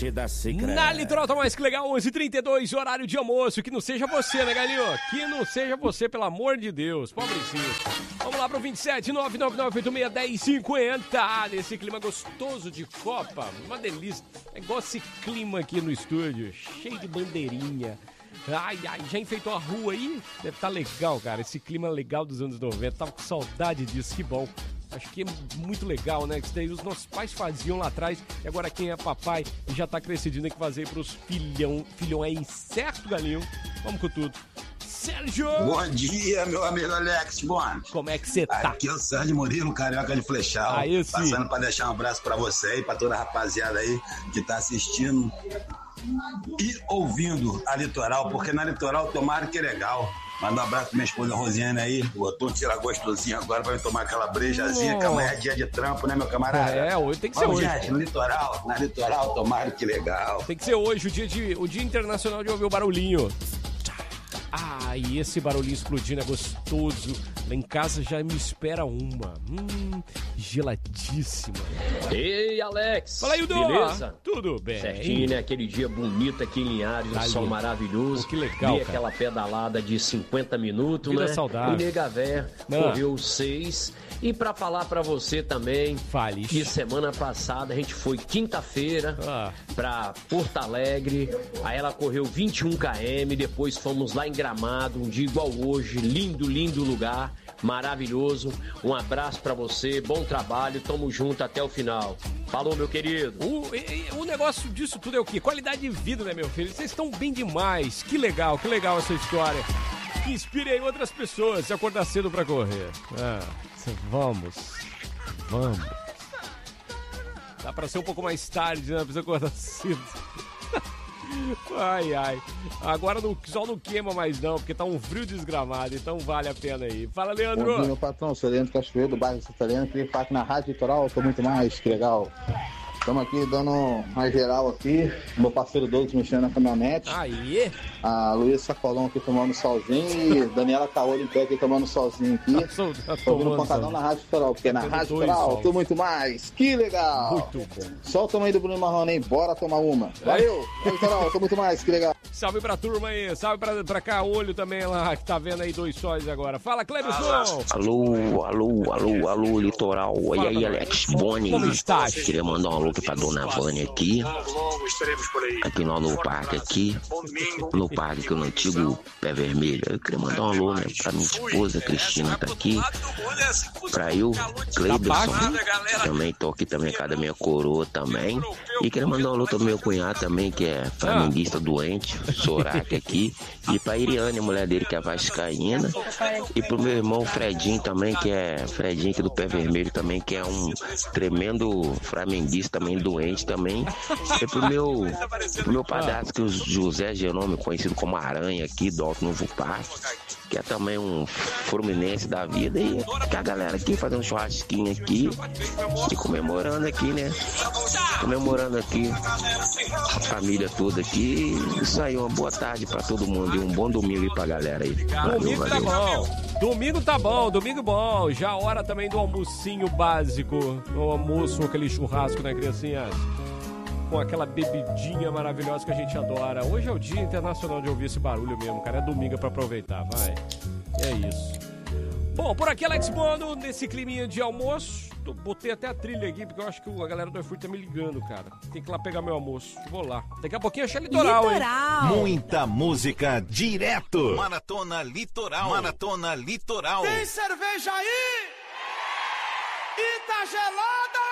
da Sicredi. Na Litoral tá mais que legal, 11h32, horário de almoço. Que não seja você, né, galinho? Que não seja você, pelo amor de Deus. Pobrecinho. Vamos lá pro 27 999861050. Nesse clima gostoso de Copa. Uma delícia. É igual esse clima aqui no estúdio, cheio de bandeirinha. Ai, já enfeitou a rua aí? Deve estar legal, cara. Esse clima legal dos anos 90. Tava com saudade disso, que bom. Acho que é muito legal, né? Isso daí os nossos pais faziam lá atrás. E agora quem é papai e já tá crescidinho tem que fazer pros filhões, certo, galinho? Vamos com tudo. Sérgio! Bom dia, meu amigo Alex Bond. Como é que você tá? Aqui é o Sérgio Murilo, carioca de Flechal. Aí sim. Passando pra deixar um abraço pra você e pra toda a rapaziada aí que tá assistindo e ouvindo a Litoral, porque na Litoral tomara que é legal. Manda um abraço pra minha esposa Rosiane aí, botou um tiragostosinho agora pra eu tomar aquela brejazinha, que amanhã é dia de trampo, né, meu camarada? Hoje tem que ser hoje. Gente, na Litoral, tomara que legal. Tem que ser hoje, o dia internacional de ouvir o barulhinho. E esse barulhinho explodindo é gostoso. Lá em casa já me espera uma. Geladíssima. Ei, Alex. Fala aí, Udo. Beleza? Tudo bem. Certinho, né? Aquele dia bonito aqui em Linhares, um sol maravilhoso. Que legal, cara. Aquela pedalada de 50 minutos, né? Saudável. O Negavé correu 6. E pra falar pra você também, que semana passada a gente foi quinta-feira pra Porto Alegre, aí ela correu 21 km, depois fomos lá em Gramado, um dia igual hoje, lindo, lindo lugar, maravilhoso. Um abraço pra você, bom trabalho, tamo junto até o final. Falou, meu querido. O negócio disso tudo é o quê? Qualidade de vida, né, meu filho? Vocês estão bem demais. Que legal essa história. Que inspire aí outras pessoas a acordar cedo pra correr. Vamos. Dá pra ser um pouco mais tarde, né? Precisa acordar cedo. Ai. Agora o sol não queima mais não, porque tá um frio desgramado, então vale a pena aí. Fala, Leandro. Bom dia, meu patrão, sou Leandro Cachoeiro, do bairro Santa Helena. Queria falar que na Rádio Litoral, tô muito mais, que legal. Estamos aqui dando uma geral aqui, meu parceiro Douglas mexendo na caminhonete. Aí. A Luísa Sacolão aqui tomando solzinho e Daniela Caolho em pé aqui tomando solzinho aqui. Tô ouvindo um pancadão na Rádio Litoral, porque na Rádio Litoral tô muito mais. Que legal. Muito bom. Solta o tamanho do Bruno Marrone, bora tomar uma. Valeu. Litoral, tô muito mais, que legal. Salve pra turma aí, salve pra Caolho também lá, que tá vendo aí 2 sóis agora. Fala, Clebson. Alô, Litoral. E aí, Alex Boni. Como está? Queria mandar um alô pra Dona Vânia aqui no Novo Parque aqui, no parque aqui no antigo Pé Vermelho. Eu queria mandar um alô, né, pra minha esposa Cristina tá aqui, pra eu, Cleberson, também tô aqui também, a casa da minha coroa também, e queria mandar um alô pro meu cunhado também, que é flamenguista doente, Soraca aqui, e pra Iriane, a mulher dele, que é vascaína, e pro meu irmão Fredinho também, que é Fredinho aqui do Pé Vermelho também, que é um tremendo flamenguista também, doente também, e pro meu padrasto, que é o José Genome, conhecido como Aranha aqui do Alto Novo Parque, que é também um fluminense da vida, e que a galera aqui fazendo um churrasquinho aqui, e comemorando aqui, né? Comemorando aqui, a família toda aqui. Isso aí, uma boa tarde pra todo mundo e um bom domingo aí pra galera aí. Domingo tá bom. Domingo bom. Já a hora também do almocinho básico. O almoço, aquele churrasco, né, criancinhas? Com aquela bebidinha maravilhosa que a gente adora. Hoje é o Dia Internacional de ouvir esse barulho mesmo, cara. É domingo pra aproveitar, vai. É isso. Bom, por aqui, Alex Bono, nesse climinha de almoço. Botei até a trilha aqui, porque eu acho que a galera do iFood tá me ligando, cara. Tem que ir lá pegar meu almoço. Vou lá. Daqui a pouquinho achei Litoral, hein? Muita música direto. Maratona Litoral. Tem cerveja aí? E tá gelada?